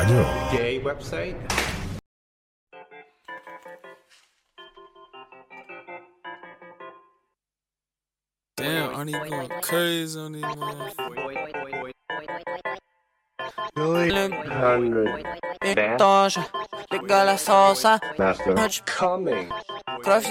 do. Gay website? Damn, Arnie going crazy on these motherfuckers. Victoria, big gala salsa, Master. much Coming.